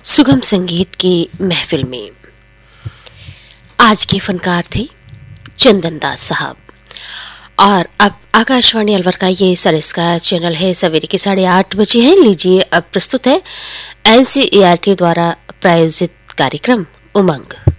सुगम संगीत की महफिल में आज के फनकार थे चंदन दास साहब। और अब आकाशवाणी अलवर का ये सरिस्का चैनल है, सवेरे के 8:30 है। लीजिए अब प्रस्तुत है NCERT द्वारा प्रायोजित कार्यक्रम उमंग।